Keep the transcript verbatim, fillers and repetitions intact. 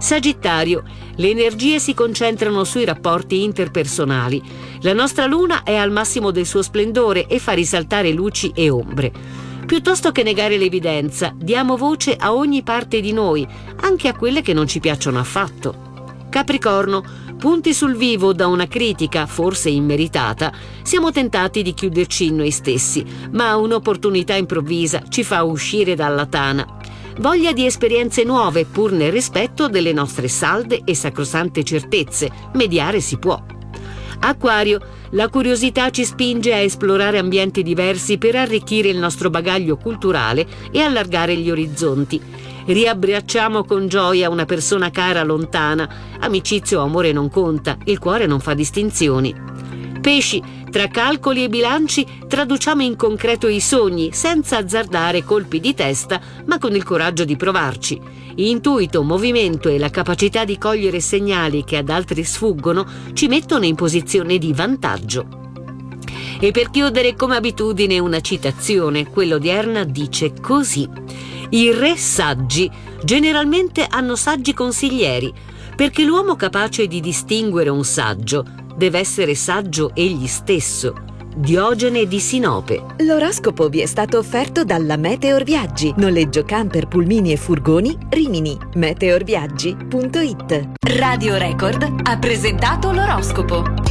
Sagittario, le energie si concentrano sui rapporti interpersonali. La nostra luna è al massimo del suo splendore e fa risaltare luci e ombre. Piuttosto che negare l'evidenza, diamo voce a ogni parte di noi, anche a quelle che non ci piacciono affatto. Capricorno, punti sul vivo da una critica, forse immeritata, siamo tentati di chiuderci in noi stessi, ma un'opportunità improvvisa ci fa uscire dalla tana. Voglia di esperienze nuove, pur nel rispetto delle nostre salde e sacrosante certezze, mediare si può. Acquario, la curiosità ci spinge a esplorare ambienti diversi per arricchire il nostro bagaglio culturale e allargare gli orizzonti. Riabbracciamo con gioia una persona cara lontana. Amicizia o amore non conta, il cuore non fa distinzioni. Pesci, tra calcoli e bilanci traduciamo in concreto i sogni senza azzardare colpi di testa, ma con il coraggio di provarci. Intuito, movimento e la capacità di cogliere segnali che ad altri sfuggono ci mettono in posizione di vantaggio. E per chiudere, come abitudine, una citazione. Quella odierna dice così: i re saggi generalmente hanno saggi consiglieri, perché l'uomo capace di distinguere un saggio deve essere saggio egli stesso. Diogene di Sinope. L'oroscopo vi è stato offerto dalla Meteor Viaggi. Noleggio camper, pulmini e furgoni Rimini. meteorviaggi punto it. Radio Record ha presentato l'oroscopo.